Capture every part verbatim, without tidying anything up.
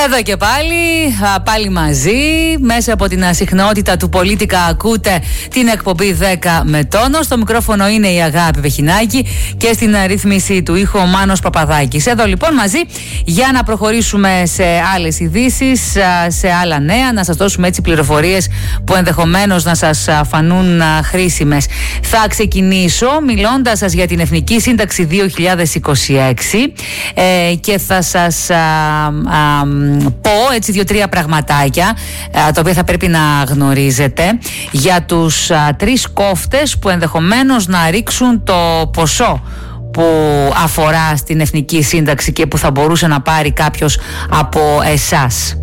Εδώ και πάλι, πάλι μαζί, μέσα από την συχνότητα του Πολίτικα ακούτε την εκπομπή δέκα με τόνο. Στο μικρόφωνο είναι η Αγάπη Βεχινάκη και στην ρύθμιση του ήχου ο Μάνος Παπαδάκης. Εδώ λοιπόν μαζί για να προχωρήσουμε σε άλλες ειδήσεις, σε άλλα νέα, να σας δώσουμε έτσι πληροφορίες που ενδεχομένως να σας φανούν χρήσιμες. Θα ξεκινήσω μιλώντας σας για την Εθνική Σύνταξη δύο χιλιάδες είκοσι έξι ε, και θα σας α, α, πω έτσι δύο-τρία πραγματάκια α, τα οποία θα πρέπει να γνωρίζετε για τους α, τρεις κόφτες που ενδεχομένως να ρίξουν το ποσό που αφορά στην Εθνική Σύνταξη και που θα μπορούσε να πάρει κάποιος από εσάς.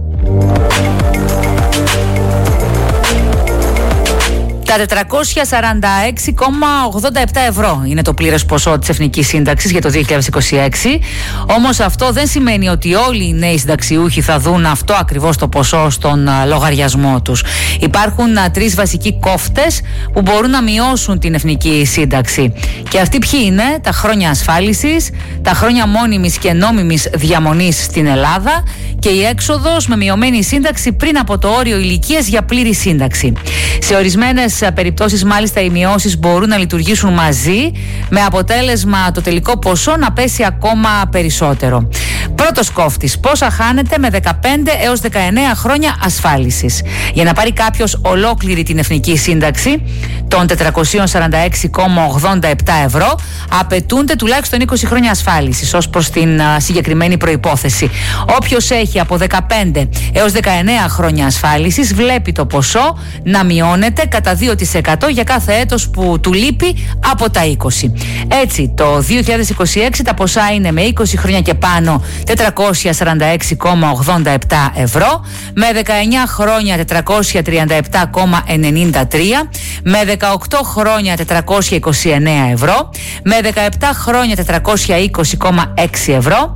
Τα τετρακόσια σαράντα έξι κόμμα ογδόντα επτά ευρώ είναι το πλήρες ποσό της Εθνικής Σύνταξης για το δύο χιλιάδες είκοσι έξι. Όμως αυτό δεν σημαίνει ότι όλοι οι νέοι συνταξιούχοι θα δουν αυτό ακριβώς το ποσό στον λογαριασμό τους. Υπάρχουν τρεις βασικοί κόφτες που μπορούν να μειώσουν την Εθνική Σύνταξη. Και αυτοί ποιοι είναι? Τα χρόνια ασφάλισης, τα χρόνια μόνιμης και νόμιμης διαμονής στην Ελλάδα και η έξοδος με μειωμένη σύνταξη πριν από το όριο ηλικίας για πλήρη σύνταξη. Σε ορισμένες περιπτώσεις μάλιστα οι μειώσεις μπορούν να λειτουργήσουν μαζί, με αποτέλεσμα το τελικό ποσό να πέσει ακόμα περισσότερο. Πρώτος κόφτης, πόσα χάνεται με δεκαπέντε έως δεκαεννέα χρόνια ασφάλισης. Για να πάρει κάποιος ολόκληρη την Εθνική Σύνταξη των τετρακόσια σαράντα έξι κόμμα ογδόντα επτά ευρώ απαιτούνται τουλάχιστον είκοσι χρόνια ασφάλισης ως προς την α, συγκεκριμένη προϋπόθεση. Όποιος έχει από δεκαπέντε έως δεκαεννέα χρόνια ασφάλισης βλέπει το ποσό να μειώνεται κατά δύο τοις εκατό για κάθε έτος που του λείπει από τα είκοσι. Έτσι, το δύο χιλιάδες είκοσι έξι τα ποσά είναι με είκοσι χρόνια και πάνω τετρακόσια σαράντα έξι κόμμα ογδόντα επτά ευρώ, με δεκαεννέα χρόνια τετρακόσια τριάντα επτά κόμμα ενενήντα τρία, με δεκαοκτώ χρόνια τετρακόσια είκοσι εννέα ευρώ, με δεκαεπτά χρόνια τετρακόσια είκοσι κόμμα έξι ευρώ,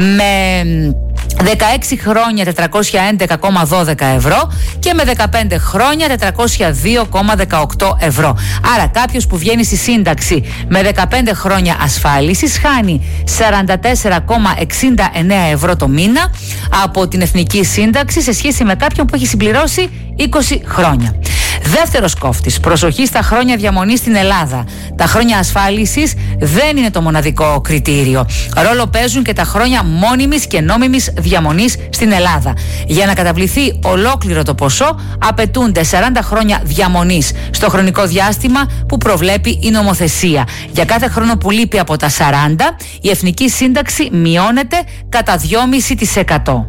με δεκαέξι χρόνια τετρακόσια έντεκα κόμμα δώδεκα ευρώ και με δεκαπέντε χρόνια τετρακόσια δύο κόμμα δεκαοκτώ ευρώ. Άρα κάποιος που βγαίνει στη σύνταξη με δεκαπέντε χρόνια ασφάλισης χάνει σαράντα τέσσερα κόμμα εξήντα εννέα ευρώ το μήνα από την Εθνική Σύνταξη σε σχέση με κάποιον που έχει συμπληρώσει είκοσι χρόνια. Δεύτερος κόφτης, προσοχή στα χρόνια διαμονής στην Ελλάδα. Τα χρόνια ασφάλισης δεν είναι το μοναδικό κριτήριο. Ρόλο παίζουν και τα χρόνια μόνιμης και νόμιμης διαμονής στην Ελλάδα. Για να καταβληθεί ολόκληρο το ποσό απαιτούνται σαράντα χρόνια διαμονής στο χρονικό διάστημα που προβλέπει η νομοθεσία. Για κάθε χρόνο που λείπει από τα σαράντα, η Εθνική Σύνταξη μειώνεται κατά δυόμισι τοις εκατό.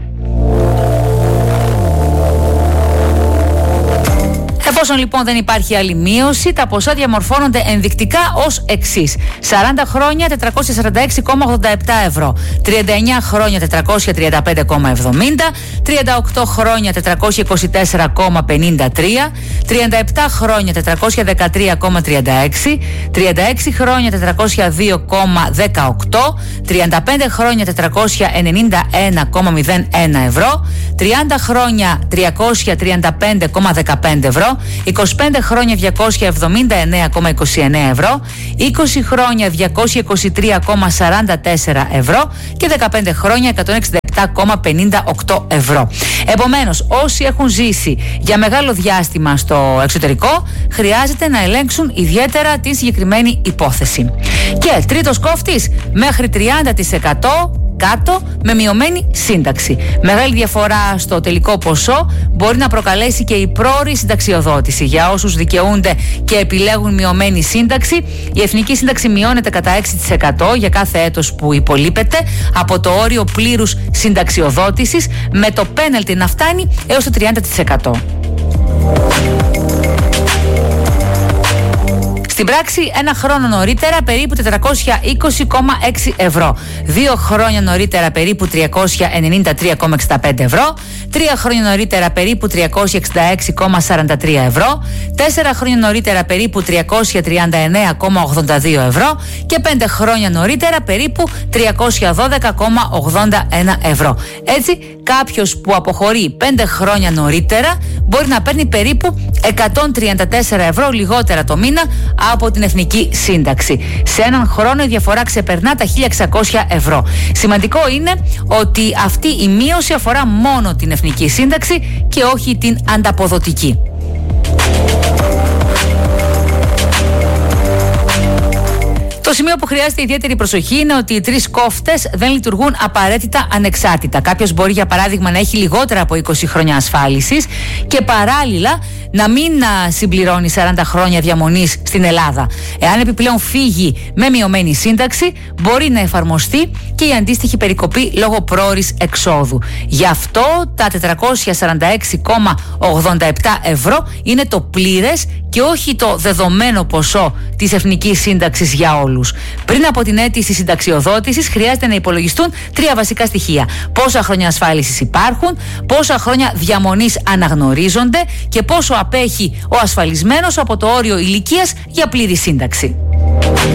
Εφόσον λοιπόν δεν υπάρχει άλλη μείωση, τα ποσά διαμορφώνονται ενδεικτικά ως εξής: σαράντα χρόνια τετρακόσια σαράντα έξι κόμμα ογδόντα επτά ευρώ, τριάντα εννέα χρόνια τετρακόσια τριάντα πέντε κόμμα εβδομήντα, τριάντα οκτώ χρόνια τετρακόσια είκοσι τέσσερα κόμμα πενήντα τρία, τριάντα επτά χρόνια τετρακόσια δεκατρία κόμμα τριάντα έξι, τριάντα έξι χρόνια τετρακόσια δύο κόμμα δεκαοκτώ, τριάντα πέντε χρόνια τετρακόσια ενενήντα ένα κόμμα μηδέν ένα ευρώ, τριάντα χρόνια τριακόσια τριάντα πέντε κόμμα δεκαπέντε ευρώ, είκοσι πέντε χρόνια διακόσια εβδομήντα εννέα κόμμα είκοσι εννέα ευρώ, είκοσι χρόνια διακόσια είκοσι τρία κόμμα σαράντα τέσσερα ευρώ και δεκαπέντε χρόνια εκατόν εξήντα επτά κόμμα πενήντα οκτώ ευρώ. Επομένως, όσοι έχουν ζήσει για μεγάλο διάστημα στο εξωτερικό χρειάζεται να ελέγξουν ιδιαίτερα τη συγκεκριμένη υπόθεση. Και τρίτος κόφτης, μέχρι τριάντα τοις εκατό κάτω με μειωμένη σύνταξη. Μεγάλη διαφορά στο τελικό ποσό μπορεί να προκαλέσει και η πρόωρη συνταξιοδότηση. Για όσους δικαιούνται και επιλέγουν μειωμένη σύνταξη, η Εθνική Σύνταξη μειώνεται κατά έξι τοις εκατό για κάθε έτος που υπολείπεται από το όριο πλήρους συνταξιοδότησης, με το πέναλτι να φτάνει έως το τριάντα τοις εκατό. Στην πράξη, ένα χρόνο νωρίτερα περίπου τετρακόσια είκοσι κόμμα έξι ευρώ. Δύο χρόνια νωρίτερα περίπου τριακόσια ενενήντα τρία κόμμα εξήντα πέντε ευρώ. τρία χρόνια νωρίτερα περίπου τριακόσια εξήντα έξι κόμμα σαράντα τρία ευρώ, τέσσερα χρόνια νωρίτερα περίπου τριακόσια τριάντα εννέα κόμμα ογδόντα δύο ευρώ και πέντε χρόνια νωρίτερα περίπου τριακόσια δώδεκα κόμμα ογδόντα ένα ευρώ. Έτσι, κάποιος που αποχωρεί πέντε χρόνια νωρίτερα μπορεί να παίρνει περίπου εκατόν τριάντα τέσσερα ευρώ λιγότερα το μήνα από την Εθνική Σύνταξη. Σε έναν χρόνο η διαφορά ξεπερνά τα χίλια εξακόσια ευρώ. Σημαντικό είναι ότι αυτή η μείωση αφορά μόνο την Εθνική Σύνταξη και όχι την ανταποδοτική. Το σημείο που χρειάζεται ιδιαίτερη προσοχή είναι ότι οι τρεις κόφτες δεν λειτουργούν απαραίτητα ανεξάρτητα. Κάποιος μπορεί, για παράδειγμα, να έχει λιγότερα από είκοσι χρόνια ασφάλισης και παράλληλα να μην συμπληρώνει σαράντα χρόνια διαμονής στην Ελλάδα. Εάν επιπλέον φύγει με μειωμένη σύνταξη, μπορεί να εφαρμοστεί και η αντίστοιχη περικοπή λόγω πρόωρης εξόδου. Γι' αυτό τα τετρακόσια σαράντα έξι κόμμα ογδόντα επτά ευρώ είναι το πλήρες και όχι το δεδομένο ποσό της Εθνικής Σύνταξης για όλους. Πριν από την αίτηση συνταξιοδότησης χρειάζεται να υπολογιστούν τρία βασικά στοιχεία. Πόσα χρόνια ασφάλισης υπάρχουν, πόσα χρόνια διαμονής αναγνωρίζονται και πόσο απέχει ο ασφαλισμένος από το όριο ηλικίας για πλήρη σύνταξη.